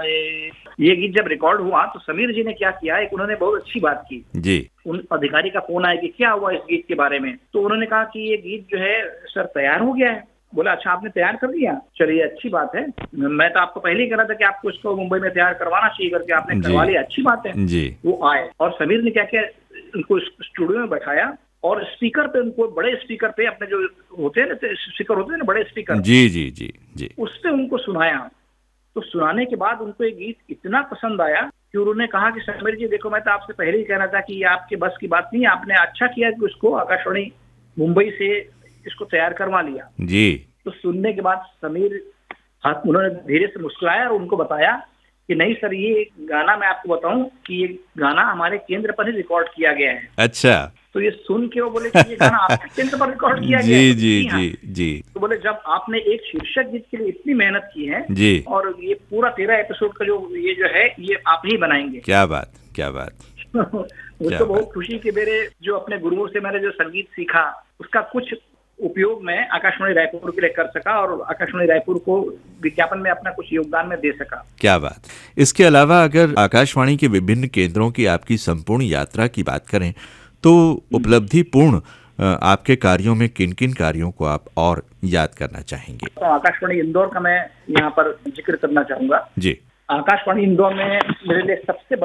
ये गीत जब रिकॉर्ड हुआ तो समीर जी ने क्या किया, एक उन्होंने बहुत अच्छी बात की जी। उन अधिकारी का फोन आया कि क्या हुआ इस गीत के बारे में, तो उन्होंने कहा कि ये गीत जो है सर तैयार हो गया है। बोला अच्छा आपने तैयार कर लिया, चलिए अच्छी बात है, मैं तो आपको पहले ही कह रहा था कि आपको इसको मुंबई में तैयार करवाना चाहिए करके, आपने करवा लिया, अच्छी बात है जी। वो आए और समीर ने क्या किया, उनको स्टूडियो में बैठाया और स्पीकर पे उनको, बड़े स्पीकर पे, अपने जो होते हैं ना स्पीकर होते हैं ना बड़े स्पीकर, जी जी जी जी, उस पे उनको सुनाया। तो सुनाने के बाद उनको ये गीत इतना पसंद आया कि उन्होंने कहा कि समीर जी देखो मैं तो आपसे पहले ही कहना था कि ये आपके बस की बात नहीं है, आपने अच्छा किया कि उसको आकाशवाणी मुंबई से इसको तैयार करवा लिया जी। तो सुनने के बाद समीर उन्होंने धीरे से मुस्कुराया और उनको बताया कि नहीं सर ये गाना मैं आपको बताऊं कि ये गाना हमारे केंद्र पर ही रिकॉर्ड किया गया है। अच्छा। तो ये सुन के वो बोले कि ये गाना आपके केंद्र पर रिकॉर्ड किया गया है। जी जी जी। तो बोले जब आपने एक शीर्षक गीत के लिए इतनी मेहनत की है जी, और ये पूरा 13 एपिसोड का जो है ये आप ही बनाएंगे। क्या बात, क्या बात। मुझको बहुत खुशी कि मेरे जो अपने गुरुओं से मैंने जो संगीत सीखा उसका कुछ उपयोग मैं आकाशवाणी रायपुर के लिए कर सका और आकाशवाणी रायपुर को विज्ञापन में अपना कुछ योगदान में दे सका। क्या बात। इसके अलावा अगर आकाशवाणी के विभिन्न केंद्रों की आपकी संपूर्ण यात्रा की बात करें तो उपलब्धिपूर्ण आपके कार्यों में किन किन कार्यों को आप और याद करना चाहेंगे? तो आकाशवाणी इंदौर का मैं यहाँ पर जिक्र करना चाहूंगा। जी। आकाशवाणी इंदौर में मेरे लिए सबसे